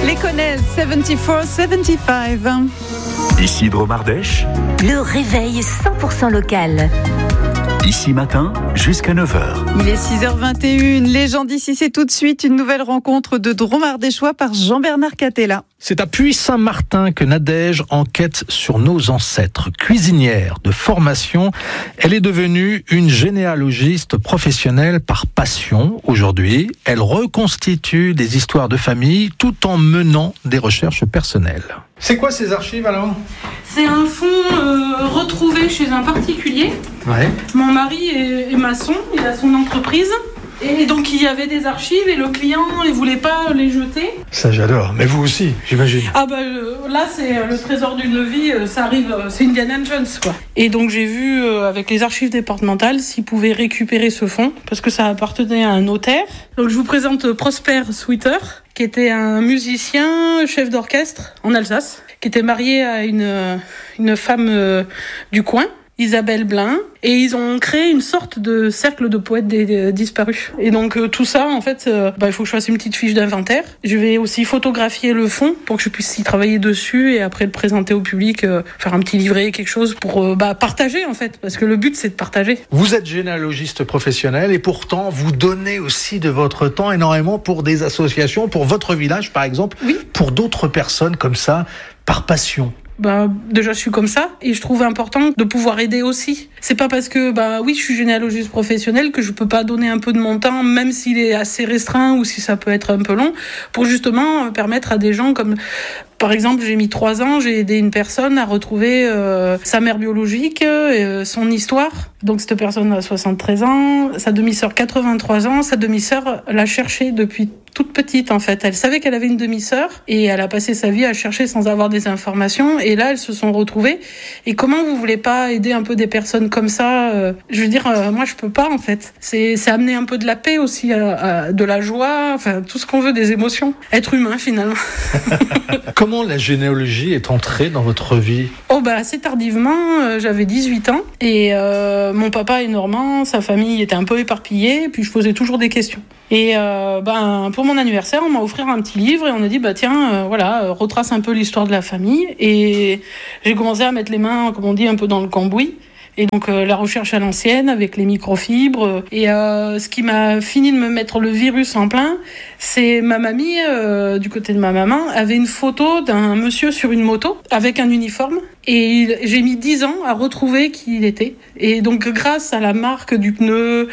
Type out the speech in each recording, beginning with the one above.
Les connaissent, 74-75. Ici Dromardèche. Le réveil 100% local. Ici matin, jusqu'à 9h. Il est 6h21. Les gens d'ici, c'est tout de suite une nouvelle rencontre de Dromardéchois par Jean-Bernard Catella. C'est à Puy-Saint-Martin que Nadège enquête sur nos ancêtres. Cuisinière de formation, elle est devenue une généalogiste professionnelle par passion. Aujourd'hui, elle reconstitue des histoires de famille tout en menant des recherches personnelles. C'est quoi ces archives alors ? C'est un fonds retrouvé chez un particulier. Ouais. Mon mari est maçon, il a son entreprise. Et donc il y avait des archives et le client ne voulait pas les jeter. Ça j'adore, mais vous aussi, j'imagine. Là c'est le trésor d'une vie, ça arrive, c'est Indiana Jones quoi. Et donc j'ai vu avec les archives départementales s'ils pouvaient récupérer ce fonds, parce que ça appartenait à un notaire. Donc je vous présente Prosper Sweeter, qui était un musicien, chef d'orchestre en Alsace, qui était marié à une femme du coin, Isabelle Blin, et ils ont créé une sorte de cercle de poètes disparus. Et donc tout ça, en fait, il faut que je fasse une petite fiche d'inventaire. Je vais aussi photographier le fond pour que je puisse y travailler dessus et après le présenter au public, faire un petit livret, quelque chose pour partager en fait, parce que le but c'est de partager. Vous êtes généalogiste professionnel et pourtant vous donnez aussi de votre temps énormément pour des associations, pour votre village par exemple, oui. Pour d'autres personnes comme ça, par passion. Déjà je suis comme ça et je trouve important de pouvoir aider aussi. C'est pas parce que je suis généalogiste professionnelle que je peux pas donner un peu de mon temps, même s'il est assez restreint ou si ça peut être un peu long, pour justement permettre à des gens comme... Par exemple, j'ai mis 3 ans, j'ai aidé une personne à retrouver sa mère biologique, son histoire. Donc cette personne a 73 ans, sa demi-sœur 83 ans, sa demi-sœur l'a cherchée depuis toute petite en fait. Elle savait qu'elle avait une demi-sœur et elle a passé sa vie à chercher sans avoir des informations et là elles se sont retrouvées. Et comment vous voulez pas aider un peu des personnes comme ça Je veux dire, moi je peux pas en fait. C'est amener un peu de la paix aussi, de la joie, enfin tout ce qu'on veut, des émotions. Être humain finalement. Comment la généalogie est entrée dans votre vie ? Assez tardivement, j'avais 18 ans et mon papa est normand, sa famille était un peu éparpillée, puis je posais toujours des questions. Et pour mon anniversaire, on m'a offert un petit livre et on a dit retrace un peu l'histoire de la famille. Et j'ai commencé à mettre les mains, comme on dit, un peu dans le cambouis. Et donc la recherche à l'ancienne avec les microfibres. Et ce qui m'a fini de me mettre le virus en plein, c'est ma mamie, du côté de ma maman, avait une photo d'un monsieur sur une moto avec un uniforme. Et j'ai mis 10 ans à retrouver qui il était. Et donc grâce à la marque du pneu,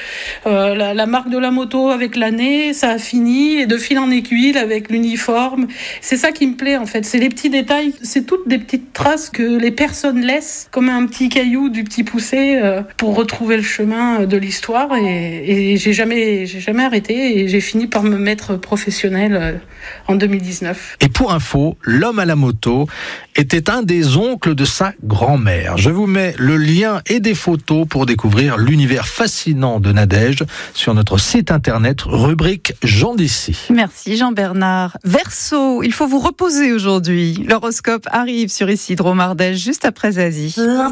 la marque de la moto avec l'année, ça a fini. Et de fil en aiguille avec l'uniforme. C'est ça qui me plaît en fait. C'est les petits détails. C'est toutes des petites traces que les personnes laissent, comme un petit caillou du petit poussé, pour retrouver le chemin de l'histoire. Et j'ai jamais arrêté. Et j'ai fini par me mettre professionnelle en 2019. Et pour info, l'homme à la moto était un des oncles de sa grand-mère. Je vous mets le lien et des photos pour découvrir l'univers fascinant de Nadège sur notre site internet, rubrique Gens d'ici. Merci Jean-Bernard. Verseau, il faut vous reposer aujourd'hui. L'horoscope arrive sur Ici Dromardèche juste après Zazie.